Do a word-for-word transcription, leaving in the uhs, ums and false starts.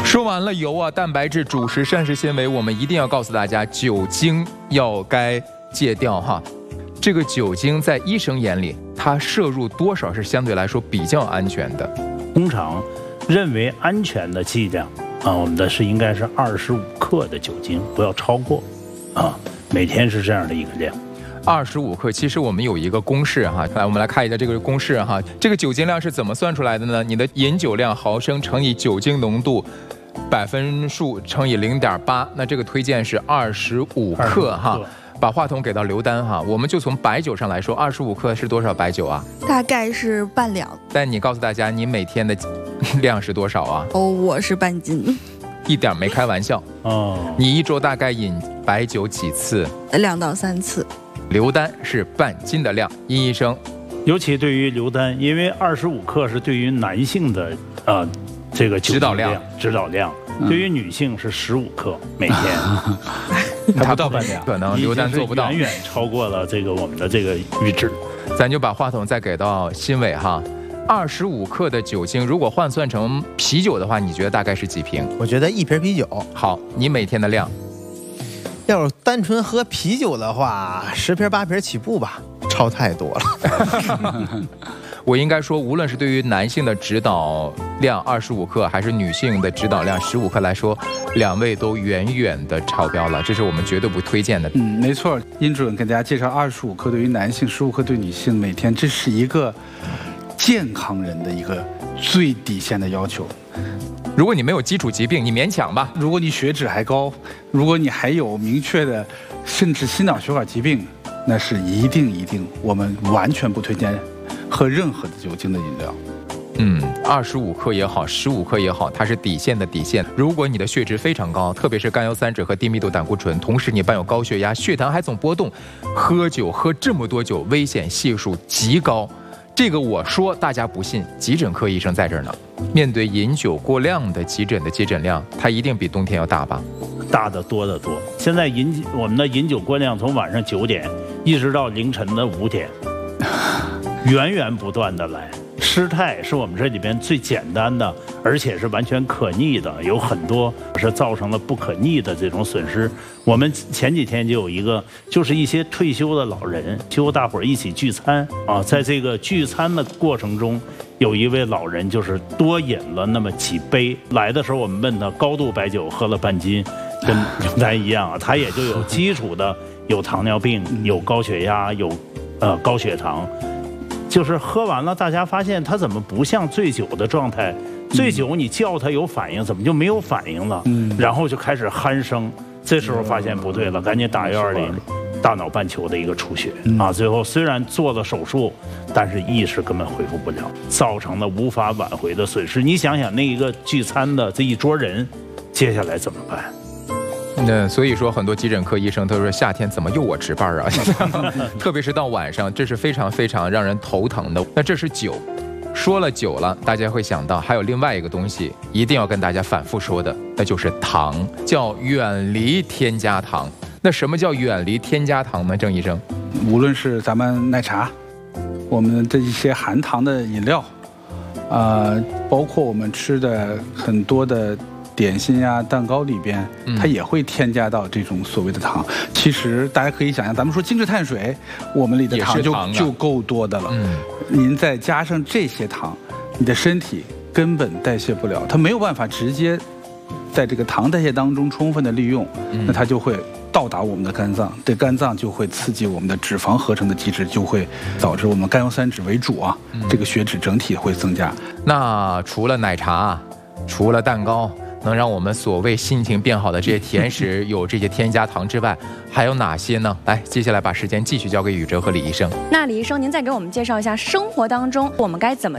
说完了油啊、蛋白质、主食、膳食纤维，我们一定要告诉大家，酒精要该戒掉哈。这个酒精在医生眼里，它摄入多少是相对来说比较安全的？ 通常认为安全的剂量啊，我们的是应该是二十五克的酒精，不要超过啊，每天是这样的一个量。 二十五克，其实我们有一个公式哈，来我们来看一下这个公式哈，这个酒精量是怎么算出来的呢？你的饮酒量毫升乘以酒精浓度百分数乘以零点八，那这个推荐是二十五克哈。把话筒给到刘丹哈，我们就从白酒上来说，二十五克是多少白酒啊？ 大概是半两。 但你告诉大家，你每天的量是多少啊？ 哦，我是半斤。 一点没开玩笑哦。你一周大概饮白酒几次？ 两到三次。 刘丹是半斤的量，殷医生， 尤其对于刘丹，因为二十五克是对于男性的呃这个指导量， 指导量，嗯、对于女性是十五克每天。 还不到半两，可能刘丹做不到， 远远超过了这个我们的这个阈值。 咱就把话筒再给到新伟哈，二十五克的酒精，如果换算成啤酒的话，你觉得大概是几瓶？ 我觉得一瓶啤酒。 好，你每天的量？ 要是单纯喝啤酒的话，十瓶八瓶起步吧，超太多了。 我应该说，无论是对于男性的指导量二十五克，还是女性的指导量十五克来说，两位都远远的超标了，这是我们绝对不推荐的。 嗯，没错，殷主任给大家介绍二十五克对于男性，十五克对女性，每天这是一个健康人的一个最底线的要求。 如果你没有基础疾病，你勉强吧； 如果你血脂还高，如果你还有明确的甚至心脑血管疾病，那是一定一定我们完全不推荐喝任何的酒精的饮料。 嗯，二十五克也好，十五克也好，它是底线的底线。如果你的血脂非常高，特别是甘油三酯和低密度胆固醇，同时你伴有高血压，血糖还总波动，喝酒喝这么多酒，危险系数极高。这个我说大家不信，急诊科医生在这儿呢。面对饮酒过量的急诊的接诊量，它一定比冬天要大吧？ 大得多得多。现在饮我们的饮酒过量从晚上九点一直到凌晨的五点，源源不断的来。失态是我们这里边最简单的，而且是完全可逆的，有很多是造成了不可逆的这种损失。我们前几天就有一个，就是一些退休的老人，就大伙儿一起聚餐啊，在这个聚餐的过程中，有一位老人就是多饮了那么几杯。来的时候我们问他，高度白酒喝了半斤，跟刘丹一样啊，他也就有基础的有糖尿病、有高血压、有呃高血糖。就是喝完了，大家发现他怎么不像醉酒的状态？醉酒你叫他有反应，怎么就没有反应了？嗯，然后就开始鼾声。这时候发现不对了，赶紧打幺二零，大脑半球的一个出血啊！最后虽然做了手术，但是意识根本恢复不了，造成了无法挽回的损失。你想想，那一个聚餐的这一桌人，接下来怎么办？ 那所以说，很多急诊科医生都说夏天怎么又我值班啊？特别是到晚上，这是非常非常让人头疼的。那这是酒，说了酒了，大家会想到还有另外一个东西，一定要跟大家反复说的，那就是糖，叫远离添加糖。那什么叫远离添加糖呢？郑医生， 无论是咱们奶茶，我们这一些含糖的饮料，呃，包括我们吃的很多的点心呀、蛋糕里边，它也会添加到这种所谓的糖。嗯、其实大家可以想象，咱们说精致碳水，我们里的糖就糖、啊、就够多的了。嗯，您再加上这些糖，你的身体根本代谢不了，它没有办法直接在这个糖代谢当中充分的利用，嗯、那它就会到达我们的肝脏，这肝脏就会刺激我们的脂肪合成的机制，就会导致我们甘油三酯为主啊，嗯、这个血脂整体会增加。 那除了奶茶，除了蛋糕，能让我们所谓心情变好的这些甜食有这些添加糖之外，还有哪些呢？来，接下来把时间继续交给宇哲和李医生。 那李医生，您再给我们介绍一下生活当中我们该怎么